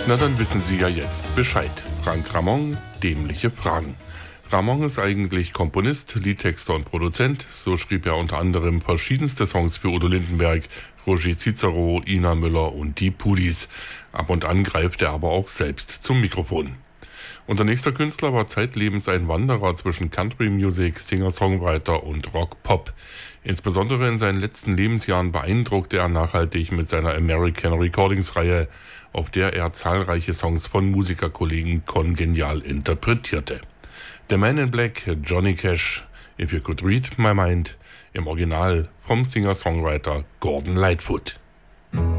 Na, dann wissen Sie ja jetzt Bescheid. Frank Ramon, dämliche Fragen. Ramon ist eigentlich Komponist, Liedtexter und Produzent. So schrieb er unter anderem verschiedenste Songs für Udo Lindenberg, Roger Cicero, Ina Müller und die Pudis. Ab und an greift er aber auch selbst zum Mikrofon. Unser nächster Künstler war zeitlebens ein Wanderer zwischen Country Music, Singer-Songwriter und Rock-Pop. Insbesondere in seinen letzten Lebensjahren beeindruckte er nachhaltig mit seiner American Recordings-Reihe, auf der er zahlreiche Songs von Musikerkollegen kongenial interpretierte. The Man in Black, Johnny Cash, If You Could Read My Mind, im Original vom Singer-Songwriter Gordon Lightfoot.